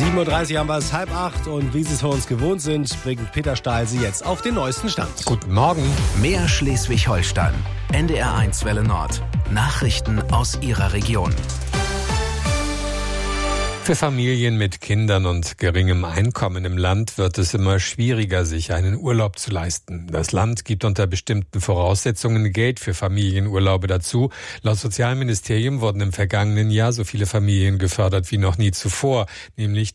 7.30 Uhr haben wir es 7:30 und wie Sie es von uns gewohnt sind, bringt Peter Stahl Sie jetzt auf den neuesten Stand. Guten Morgen. Mehr Schleswig-Holstein. NDR1 Welle Nord. Nachrichten aus Ihrer Region. Für Familien mit Kindern und geringem Einkommen im Land wird es immer schwieriger, sich einen Urlaub zu leisten. Das Land gibt unter bestimmten Voraussetzungen Geld für Familienurlaube dazu. Laut Sozialministerium wurden im vergangenen Jahr so viele Familien gefördert wie noch nie zuvor, nämlich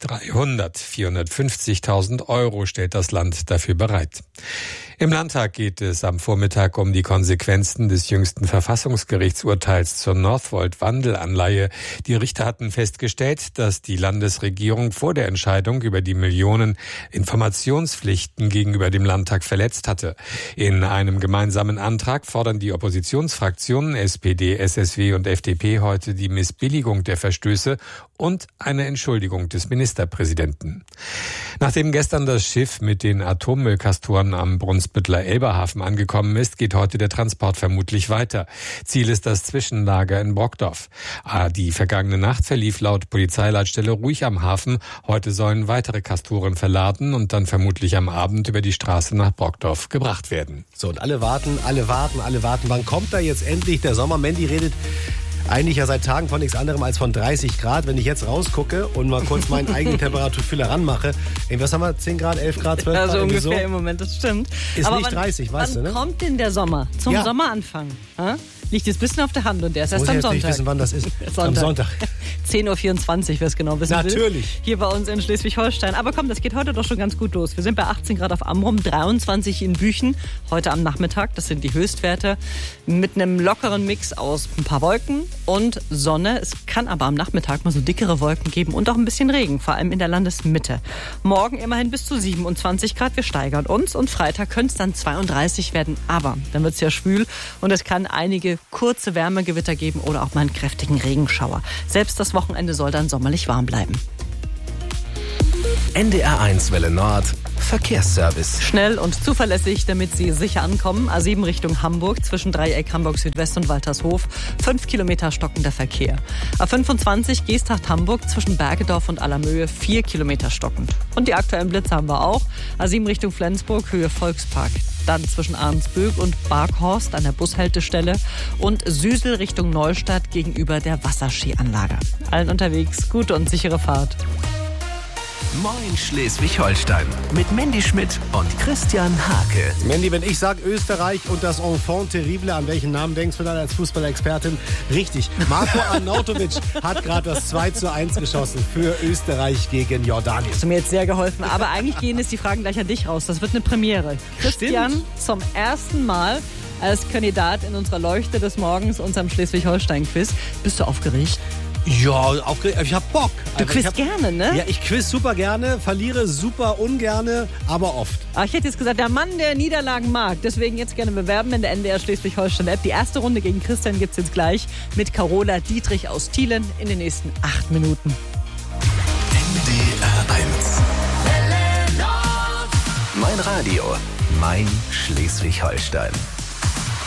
450.000 Euro stellt das Land dafür bereit. Im Landtag geht es am Vormittag um die Konsequenzen des jüngsten Verfassungsgerichtsurteils zur Northvolt-Wandelanleihe. Die Richter hatten festgestellt, dass die Landesregierung vor der Entscheidung über die Millionen Informationspflichten gegenüber dem Landtag verletzt hatte. In einem gemeinsamen Antrag fordern die Oppositionsfraktionen SPD, SSW und FDP heute die Missbilligung der Verstöße und eine Entschuldigung des Ministerpräsidenten. Nachdem gestern das Schiff mit den Atommüllkastoren am Brunsbütteler Elbehafen angekommen ist, geht heute der Transport vermutlich weiter. Ziel ist das Zwischenlager in Brockdorf. Die vergangene Nacht verlief laut Polizeileitstelle ruhig am Hafen. Heute sollen weitere Kastoren verladen und dann vermutlich am Abend über die Straße nach Brockdorf gebracht werden. So, und alle warten. Wann kommt da jetzt endlich der Sommer? Mandy redet eigentlich ja seit Tagen von nichts anderem als von 30 Grad. Wenn ich jetzt rausgucke und mal kurz meinen eigenen Temperaturfühler ranmache, was haben wir, 10 Grad, 11 Grad, 12 Grad? Also ungefähr so? im Moment, das stimmt. Ist aber nicht 30, weißt du, ne? Wann kommt denn der Sommer? Zum Sommeranfang? Liegt jetzt ein bisschen auf der Hand und der ist erst am Sonntag. Ich wissen, wann das ist. Am Sonntag. 10.24 Uhr, wer es genau wissen will. Natürlich. Hier bei uns in Schleswig-Holstein. Aber komm, das geht heute doch schon ganz gut los. Wir sind bei 18 Grad auf Amrum, 23 in Büchen. Heute am Nachmittag, das sind die Höchstwerte. Mit einem lockeren Mix aus ein paar Wolken und Sonne. Es kann aber am Nachmittag mal so dickere Wolken geben und auch ein bisschen Regen, vor allem in der Landesmitte. Morgen immerhin bis zu 27 Grad. Wir steigern uns und Freitag könnte es dann 32 werden. Aber dann wird es ja schwül und es kann einige kurze Wärmegewitter geben oder auch mal einen kräftigen Regenschauer. Selbst das Wochenende soll dann sommerlich warm bleiben. NDR1 Welle Nord. Verkehrsservice. Schnell und zuverlässig, damit Sie sicher ankommen. A7 Richtung Hamburg, zwischen Dreieck Hamburg Südwest und Waltershof. 5 Kilometer stockender Verkehr. A25 Geesthacht-Hamburg, zwischen Bergedorf und Allermöhe. 4 Kilometer stockend. Und die aktuellen Blitze haben wir auch. A7 Richtung Flensburg, Höhe Volkspark. Dann zwischen Ahrensböck und Barkhorst an der Bushaltestelle. Und Süsel Richtung Neustadt gegenüber der Wasserskianlage. Allen unterwegs gute und sichere Fahrt. Moin Schleswig-Holstein mit Mandy Schmidt und Christian Hake. Mandy, wenn ich sage Österreich und das Enfant terrible, an welchen Namen denkst du dann als Fußballexpertin? Richtig, Marko Arnautovic hat gerade das 2:1 geschossen für Österreich gegen Jordanien. Hast du mir jetzt sehr geholfen, aber eigentlich gehen jetzt die Fragen gleich an dich raus. Das wird eine Premiere. Christian, zum ersten Mal als Kandidat in unserer Leuchte des Morgens, unserem Schleswig-Holstein-Quiz. Bist du aufgeregt? Ja, aufgeregt. Ich hab Bock. Du quizzt gerne, ne? Ja, ich quiz super gerne, verliere super ungerne, aber oft. Aber ich hätte jetzt gesagt, der Mann, der Niederlagen mag, deswegen jetzt gerne bewerben in der NDR Schleswig-Holstein-App. Die erste Runde gegen Christian gibt's jetzt gleich mit Carola Dietrich aus Thielen in den nächsten 8 Minuten. NDR1. Mein Radio, mein Schleswig-Holstein.